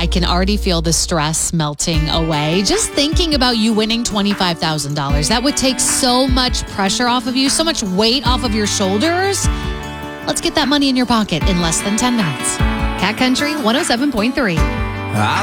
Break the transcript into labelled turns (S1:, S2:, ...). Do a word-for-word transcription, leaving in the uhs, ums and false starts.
S1: I can already feel the stress melting away. Just thinking about you winning twenty-five thousand dollars. That would take so much pressure off of you, so much weight off of your shoulders. Let's get that money in your pocket in less than ten minutes. Cat Country one oh seven point three.
S2: I